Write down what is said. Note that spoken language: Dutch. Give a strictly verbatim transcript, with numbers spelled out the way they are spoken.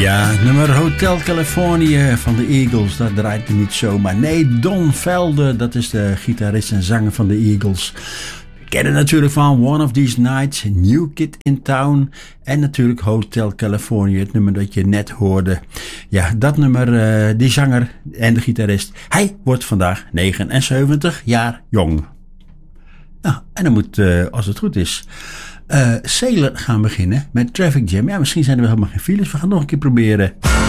Ja, het nummer Hotel California van de Eagles, dat draait er niet zomaar. Nee, Don Velde, dat is de gitarist en zanger van de Eagles. We kennen natuurlijk van One of These Nights, New Kid in Town en natuurlijk Hotel California, het nummer dat je net hoorde. Ja, dat nummer, uh, die zanger en de gitarist, hij wordt vandaag negenenzeventig jaar jong. Nou, en dan moet, uh, als het goed is, uh, Sailor gaan beginnen met Traffic Jam. Ja, misschien zijn er wel helemaal geen files. We gaan nog een keer proberen.